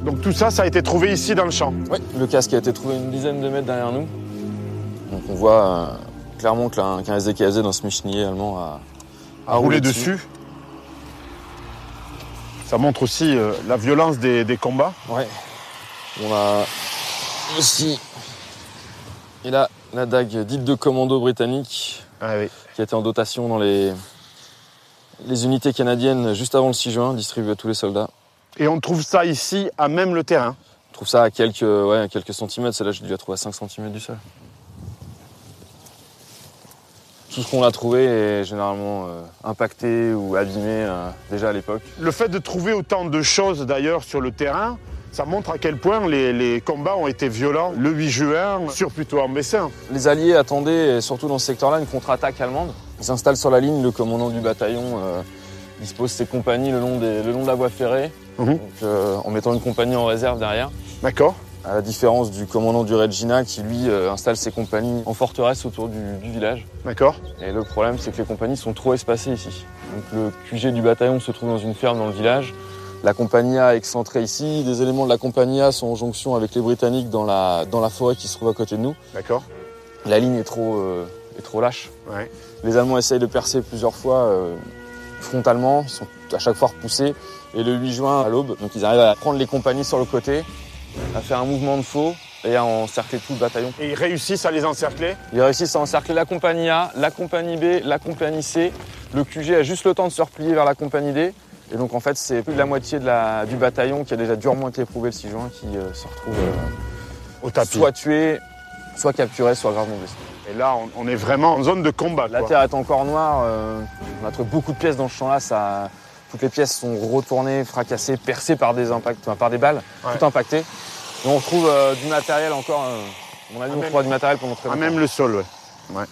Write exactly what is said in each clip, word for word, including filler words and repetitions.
Donc tout ça, ça a été trouvé ici dans le champ. Oui, le casque a été trouvé une dizaine de mètres derrière nous. Donc on voit euh, clairement qu'un qu'un S D K Z dans ce michnier allemand a, a roulé dessus. dessus. Ça montre aussi euh, la violence des, des combats. Ouais. On a aussi et là, la dague dite de commando britannique ah, oui. qui a été en dotation dans les, les unités canadiennes juste avant le six juin, distribuée à tous les soldats. Et on trouve ça ici, à même le terrain. On trouve ça à quelques, ouais, à quelques centimètres. Celle-là, j'ai dû la trouver à cinq centimètres du sol. Tout ce qu'on a trouvé est généralement euh, impacté ou abîmé euh, déjà à l'époque. Le fait de trouver autant de choses d'ailleurs sur le terrain, ça montre à quel point les, les combats ont été violents le huit juin sur Puteaux-en-Bessin. Les Alliés attendaient, surtout dans ce secteur-là, une contre-attaque allemande. Ils s'installent sur la ligne, le commandant du bataillon euh, dispose ses compagnies le long, des, le long de la voie ferrée, mmh. donc, euh, en mettant une compagnie en réserve derrière. D'accord. À la différence du commandant du Regina qui, lui, euh, installe ses compagnies en forteresse autour du, du village. D'accord. Et le problème, c'est que les compagnies sont trop espacées ici. Donc le Q G du bataillon se trouve dans une ferme dans le village. La compagnie A est excentrée ici. Des éléments de la compagnie A sont en jonction avec les Britanniques dans la, dans la forêt qui se trouve à côté de nous. D'accord. La ligne est trop, euh, est trop lâche. Ouais. Les Allemands essayent de percer plusieurs fois euh, frontalement. Ils sont à chaque fois repoussés. Et le huit juin, à l'aube, donc ils arrivent à prendre les compagnies sur le côté, à faire un mouvement de faux et à encercler tout le bataillon. Et ils réussissent à les encercler ? Ils réussissent à encercler la compagnie A, la compagnie B, la compagnie C. Le Q G a juste le temps de se replier vers la compagnie D. Et donc en fait, c'est plus de la moitié de la, du bataillon qui a déjà durement été éprouvé le six juin qui euh, se retrouve euh, au tapis. Soit tué, soit capturé, soit gravement blessé. Et là, on, on est vraiment en zone de combat. La quoi. terre est encore noire. Euh, on a trouvé beaucoup de pièces dans ce champ-là. Ça, toutes les pièces sont retournées, fracassées, percées par des impacts, enfin, par des balles, ouais. Tout impacté. Et on retrouve euh, du matériel encore. Euh, on a vu, on trouve du matériel pendant très longtemps. Ah, même le sol, ouais. ouais.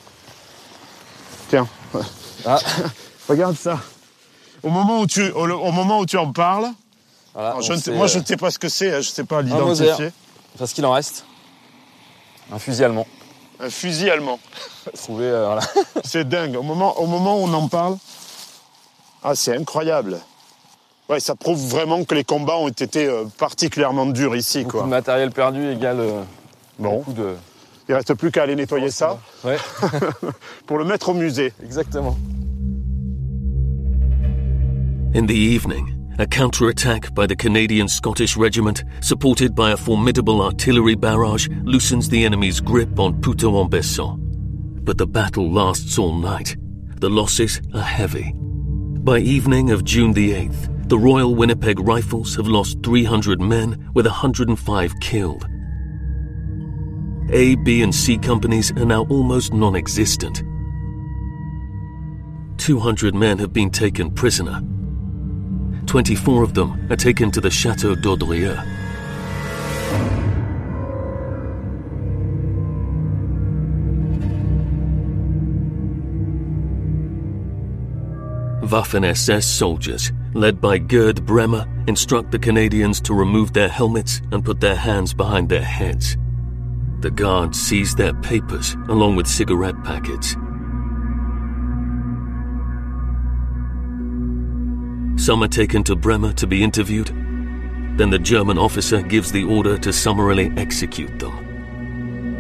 Tiens. Ah. Regarde ça. Au moment où tu, au, au moment où tu en parles, voilà, je ne, moi je ne sais pas ce que c'est, je ne sais pas l'identifier. Parce qu'il en reste. Un fusil allemand. Un fusil allemand. Trouvé, euh, voilà. C'est dingue. Au moment, au moment où on en parle, ah c'est incroyable. Ouais, ça prouve vraiment que les combats ont été euh, particulièrement durs ici, beaucoup quoi. De matériel perdu égale euh, bon. beaucoup de. Il reste plus qu'à aller nettoyer ça. Ouais. Pour le mettre au musée. Exactement. In the evening, a counter-attack by the Canadian Scottish Regiment, supported by a formidable artillery barrage, loosens the enemy's grip on Puteaux-en-Bessin. But the battle lasts all night. The losses are heavy. By evening of June the eighth, the Royal Winnipeg Rifles have lost three hundred men with one hundred five killed. A, B and C companies are now almost non-existent. two hundred men have been taken prisoner. twenty-four of them are taken to the Château d'Audrieu. Waffen-S S soldiers, led by Gerd Bremer, instruct the Canadians to remove their helmets and put their hands behind their heads. The guards seize their papers along with cigarette packets. Some are taken to Bremer to be interviewed. Then the German officer gives the order to summarily execute them.